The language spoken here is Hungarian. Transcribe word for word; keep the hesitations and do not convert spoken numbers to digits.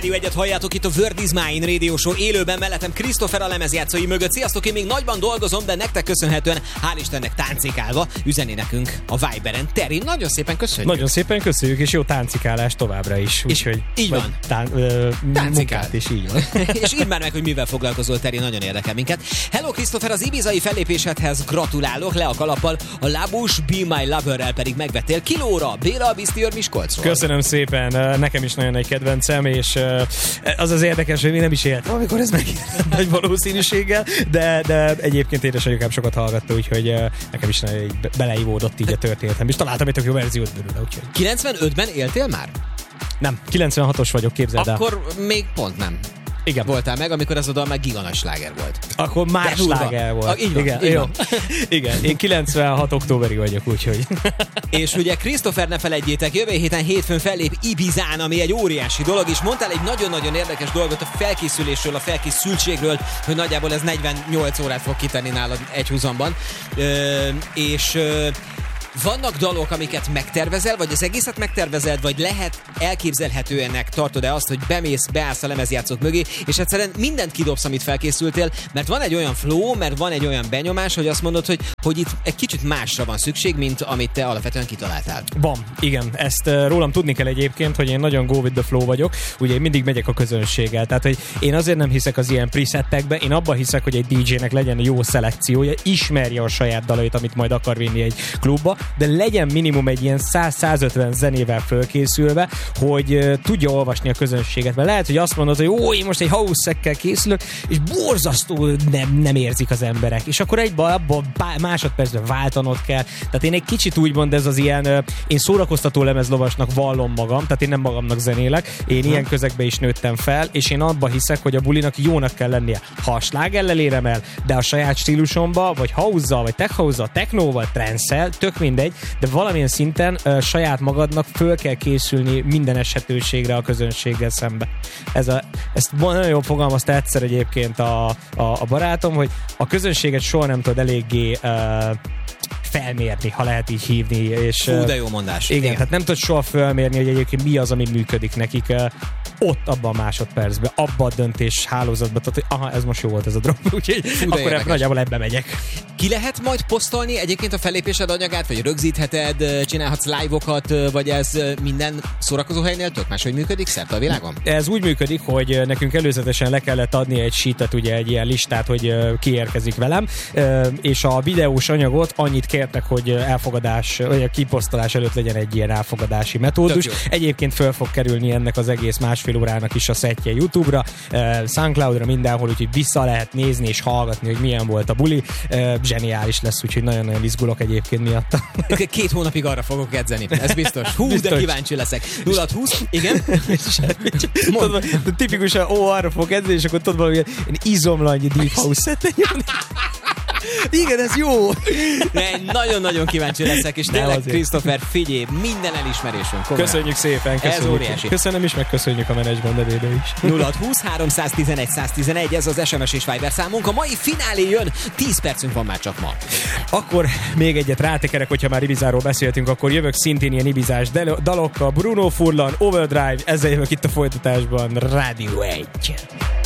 Egyet halljátok itt a Word is Mine Radio Show élőben, mellettem Christopher a lemezjátszói mögött. Sziasztok, én még nagyban dolgozom, de nektek köszönhetően, hál' Istennek táncikálva üzeni nekünk a Viberen. Teri, nagyon szépen köszönjük. Nagyon szépen köszönjük, és jó táncikálást továbbra is. És úgy, így van. Tán, ö, munkát is, így van. És írd már meg, hogy mivel foglalkozol, Teri, nagyon érdekel minket. Hello Christopher, az ibizai fellépésedhez gratulálok, le a kalappal, a Labus Be My Lover-rel pedig megvettél kilóra. Béla a Biztiőr Miskolcról. Köszönöm szépen, nekem is nagyon egy kedvencem, és az az érdekes, hogy mi nem is éltem, amikor ez meg nagy valószínűséggel, de, de egyébként édesanyukám sokat hallgatta, úgyhogy nekem is beleivódott így a történetem, és találtam egy tök jó verziót belőle. Úgyhogy. kilencvenötben éltél már? Nem, kilencvenhatos vagyok, képzeld el. Akkor még pont nem. Igen. Voltál meg, amikor ez a dal meg giganas sláger volt. Akkor már sláger volt. Ah, így van, igen, így jó. van. Igen, én kilencvenhat októberi vagyok, úgyhogy. És ugye Christopher, ne felejtjétek, jövő héten hétfőn fellép Ibizán, ami egy óriási dolog, és mondtál egy nagyon-nagyon érdekes dolgot a felkészülésről, a felkészültségről, hogy nagyjából ez negyvennyolc órát fog kitenni nálad egy húzamban. Ö, és... Ö, vannak dalok, amiket megtervezel, vagy az egészet megtervezed, vagy lehet elképzelhetőenek tartod-e azt, hogy bemész, beállsz a lemezjátszók mögé, és egyszerűen mindent kidobsz, amit felkészültél, mert van egy olyan flow, mert van egy olyan benyomás, hogy azt mondod, hogy, hogy itt egy kicsit másra van szükség, mint amit te alapvetően kitaláltál. Van, igen. Ezt uh, rólam tudni kell egyébként, hogy én nagyon go with the flow vagyok, ugye én mindig megyek a közönséggel, tehát hogy én azért nem hiszek az ilyen presettekbe, én abban hiszek, hogy egy dé jének legyen jó szelekciója, ismerje a saját dalait, amit majd akar vinni egy klubba, de legyen minimum egy ilyen száz-százötven zenével fölkészülve, hogy uh, tudja olvasni a közönséget. Mert lehet, hogy azt mondod, hogy ó, én most egy house-szekkel készülök, és borzasztó nem, nem érzik az emberek. És akkor egyben abban másodpercben váltanod kell. Tehát én egy kicsit úgymond ez az ilyen, uh, én szórakoztató lemezlovasnak vallom magam, tehát én nem magamnak zenélek, én ilyen közegbe is nőttem fel, és én abban hiszek, hogy a bulinak jónak kell lennie. Ha a slágerrel érem el, de a saját stílusomba, vagy house-zal, vagy tech house-zal, technóval, trance-szel, tök mindegy, de valamilyen szinten uh, saját magadnak föl kell készülni minden esetőségre a közönséggel szembe. Ez a, ezt nagyon jól fogalmazta egyszer egyébként a, a, a barátom, hogy a közönséget soha nem tud eléggé uh, felmérni, ha lehet így hívni. És, Fú, de jó mondás. Igen, igen. tehát nem tudod soha felmérni, hogy egyébként mi az, ami működik nekik uh, ott, abban a másodpercben, abban a döntés hálózatban, tehát, hogy aha, ez most jó volt ez a drop, úgyhogy Fú, akkor érdekes. Nagyjából ebbe megyek. Ki lehet majd posztolni egyébként a fellépésed anyagát, vagy rögzítheted, csinálhatsz live-okat, vagy ez minden szórakozó helynél tök máshogy működik szerte a világon? Ez úgy működik, hogy nekünk előzetesen le kellett adni egy sheetet, ugye egy ilyen listát, hogy ki érkezik velem, és a videós anyagot annyit kértek, hogy elfogadás, vagy a kiposztolás előtt legyen egy ilyen elfogadási metódus. Egyébként föl fog kerülni ennek az egész másfél órának is a szettje YouTube-ra, SoundCloud-ra, mindenhol, úgyhogy vissza lehet nézni és hallgatni, hogy milyen volt a buli. Zseniális lesz, úgyhogy nagyon-nagyon izgulok egyébként miatta. Két hónapig arra fogok edzeni, ez biztos. Hú, biztos. De kíváncsi leszek. nulla húsz, igen? Tudod, tipikusan, ó, arra fogok edzeni, és akkor tudod valami izomlanyi deep house szettet nyomni. Igen, ez jó! De nagyon-nagyon kíváncsi leszek, és tényleg, Christopher, figyelj, minden elismerésünk. Komolyan. Köszönjük szépen, köszönjük. Ez óriási. Köszönöm is, meg köszönjük a menedzsment nevébe is. nulla húsz, háromszáztizenegy, száztizenegy, ez az es em es és Viber számunk. A mai finálé jön, tíz percünk van már csak ma. Akkor még egyet rátekerek, hogyha már Ibizáról beszéltünk, akkor jövök szintén ilyen ibizás dalokkal. Bruno Furlan, Overdrive, ezzel jövök itt a folytatásban. Rádió egy.